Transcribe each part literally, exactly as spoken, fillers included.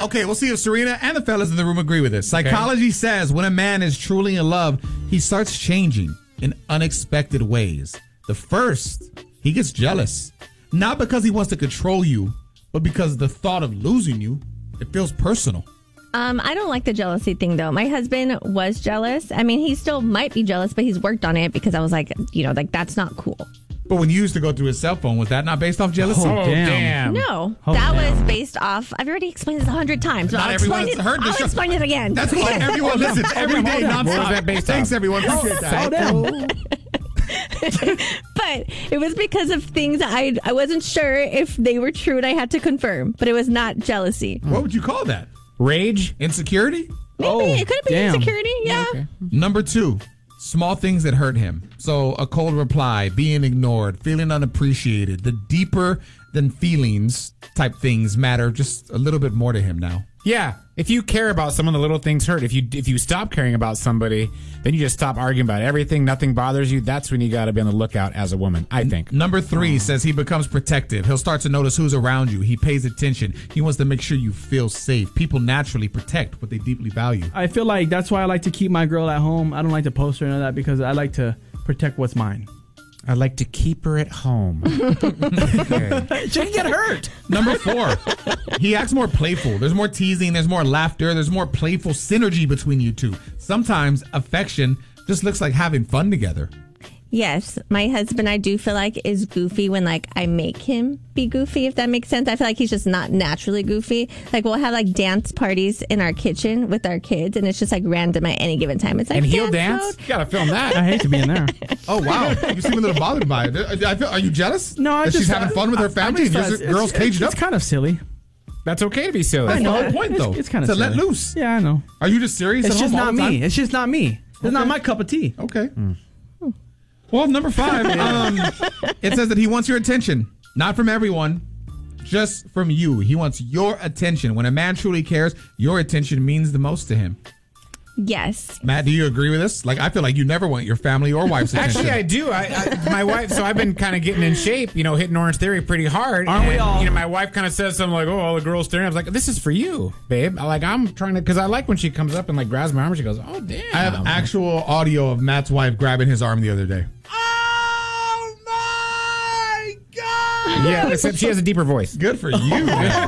Okay, we'll see if Serena and the fellas in the room agree with this. Psychology okay. says when a man is truly in love, he starts changing in unexpected ways. The first, he gets jealous. Not because he wants to control you, but because the thought of losing you, it feels personal. Um, I don't like the jealousy thing, though. My husband was jealous. I mean, he still might be jealous, but he's worked on it because I was like, you know, like, that's not cool. But when you used to go through his cell phone, was that not based off jealousy? Oh, damn. No, oh, that damn. was based off, I've already explained this a hundred times. Not I'll everyone explain has it, heard this I'll show. explain it again. That's why everyone listens every day nonstop. What was that based Thanks, off? everyone. Appreciate that. But it was because of things I I wasn't sure if they were true and I had to confirm. But it was not jealousy. What would you call that? Rage? Insecurity? Maybe. Oh, it could have been damn. insecurity. Yeah. Okay. Number two, small things that hurt him. So a cold reply, being ignored, feeling unappreciated. The deeper than feelings type things matter just a little bit more to him now. Yeah. If you care about someone, the little things hurt. If you if you stop caring about somebody, then you just stop arguing about everything. Nothing bothers you. That's when you got to be on the lookout as a woman, I think. Number three says he becomes protective. He'll start to notice who's around you. He pays attention. He wants to make sure you feel safe. People naturally protect what they deeply value. I feel like that's why I like to keep my girl at home. I don't like to post her and all that because I like to protect what's mine. I like to keep her at home. Okay. She can get hurt. Number four, he acts more playful. There's more teasing. There's more laughter. There's more playful synergy between you two. Sometimes affection just looks like having fun together. Yes, my husband, I do feel like is goofy when like I make him be goofy, if that makes sense. I feel like he's just not naturally goofy. Like we'll have like dance parties in our kitchen with our kids, and it's just like random at any given time. It's like and he'll dance. dance? You gotta film that. I hate to be in there. Oh wow, you seem a little bothered by it. I feel, are you jealous? No, I that just she's having fun with her family. I, I and your girls caged it's, up. It's kind of silly. That's okay to be silly. That's I know. the whole point, though. It's, it's kind of to silly. let loose. Yeah, I know. Are you just serious? It's at just home all not the me. time? It's just not me. It's Okay. not my cup of tea. Okay. Mm. Well, number five, um, it says that he wants your attention, not from everyone, just from you. He wants your attention. When a man truly cares, your attention means the most to him. Yes. Matt, do you agree with this? Like, I feel like you never want your family or wife's attention. Actually, I do. I, I my wife. So I've been kind of getting in shape. You know, hitting Orange Theory pretty hard. Aren't we and, all? You know, my wife kind of says something like, "Oh, all the girls staring." I was like, "This is for you, babe." Like I'm trying to, because I like when she comes up and like grabs my arm. And she goes, "Oh, damn." I have actual audio of Matt's wife grabbing his arm the other day. Oh my god! Yeah, except she has a deeper voice. Good for you, man.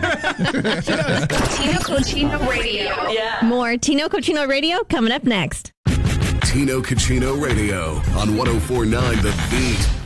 Tino Cochino Radio. Yeah. More Tino Cochino Radio coming up next. Tino Cochino Radio on one oh four point nine The Beat.